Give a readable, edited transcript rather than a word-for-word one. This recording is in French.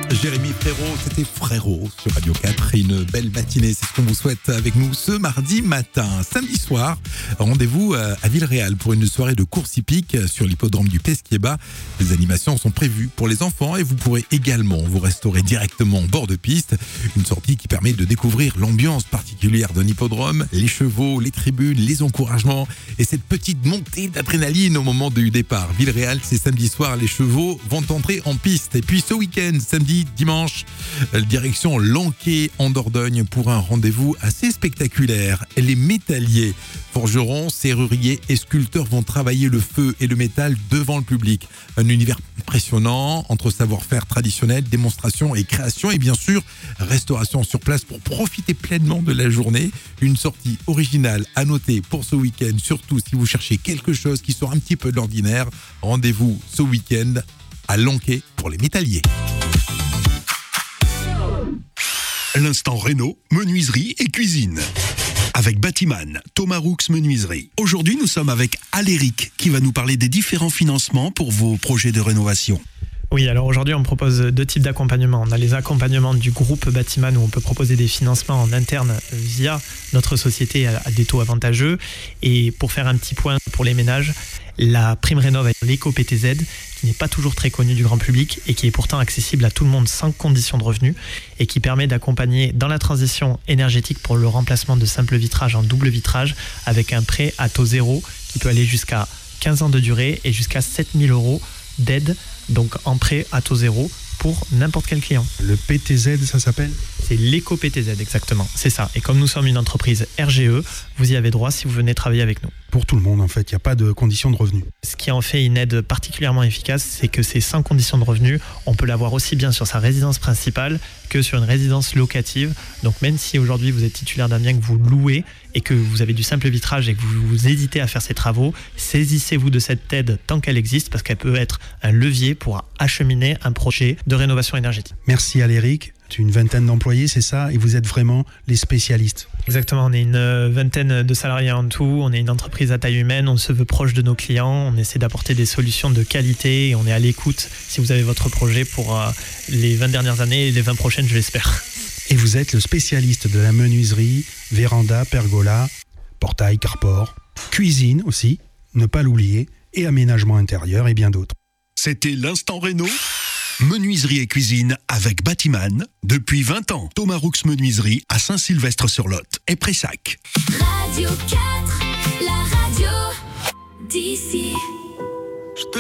Jérémy Frérot, c'était Frérot sur Radio 4 et une belle matinée, c'est ce qu'on vous souhaite avec nous ce mardi matin. Samedi soir, rendez-vous à Villeréal pour une soirée de course hippique sur l'hippodrome du Pesquier-Bas. Les animations sont prévues pour les enfants et vous pourrez également vous restaurer directement en bord de piste. Une sortie qui permet de découvrir l'ambiance particulière d'un hippodrome, les chevaux, les tribunes, les encouragements et cette petite montée d'adrénaline au moment du départ. Villeréal, c'est samedi soir, les chevaux vont entrer en piste. Et puis ce week-end, samedi, dimanche, direction Lanquet en Dordogne pour un rendez-vous assez spectaculaire. Les métalliers, forgerons, serruriers et sculpteurs vont travailler le feu et le métal devant le public. Un univers impressionnant entre savoir-faire traditionnel, démonstration et création et bien sûr restauration sur place pour profiter pleinement de la journée. Une sortie originale à noter pour ce week-end, surtout si vous cherchez quelque chose qui sort un petit peu de l'ordinaire. Rendez-vous ce week-end à Lanquet pour les métalliers. L'instant réno, menuiserie et cuisine. Avec Batiman, Thomas Roux Menuiserie. Aujourd'hui, nous sommes avec Aléric qui va nous parler des différents financements pour vos projets de rénovation. Oui, alors aujourd'hui, on propose deux types d'accompagnement. On a les accompagnements du groupe Batiman où on peut proposer des financements en interne via notre société à des taux avantageux. Et pour faire un petit point pour les ménages, la prime rénov avec l'éco-PTZ qui n'est pas toujours très connue du grand public et qui est pourtant accessible à tout le monde sans condition de revenu et qui permet d'accompagner dans la transition énergétique pour le remplacement de simples vitrages en double vitrage avec un prêt à taux zéro qui peut aller jusqu'à 15 ans de durée et jusqu'à 7 000 € d'aide, donc en prêt à taux zéro pour n'importe quel client. Le PTZ, ça s'appelle ? C'est l'éco-PTZ, exactement, c'est ça. Et comme nous sommes une entreprise RGE, vous y avez droit si vous venez travailler avec nous. Pour tout le monde, en fait, il n'y a pas de condition de revenu. Ce qui en fait une aide particulièrement efficace, c'est que c'est sans condition de revenu. On peut l'avoir aussi bien sur sa résidence principale que sur une résidence locative. Donc même si aujourd'hui vous êtes titulaire d'un bien que vous louez et que vous avez du simple vitrage et que vous hésitez à faire ces travaux, saisissez-vous de cette aide tant qu'elle existe parce qu'elle peut être un levier pour acheminer un projet de rénovation énergétique. Merci Aléric. Tu as une vingtaine d'employés, c'est ça ? Et vous êtes vraiment les spécialistes ? Exactement, on est une vingtaine de salariés en tout, on est une entreprise à taille humaine, on se veut proche de nos clients, on essaie d'apporter des solutions de qualité et on est à l'écoute si vous avez votre projet pour les 20 dernières années et les 20 prochaines, je l'espère. Et vous êtes le spécialiste de la menuiserie, véranda, pergola, portail, carport, cuisine aussi, ne pas l'oublier, et aménagement intérieur et bien d'autres. C'était l'instant réno, menuiserie et cuisine avec Batiman. Depuis 20 ans, Thomas Roux Menuiserie à Saint-Sylvestre-sur-Lot et Pressac. Radio 4, la radio d'ici.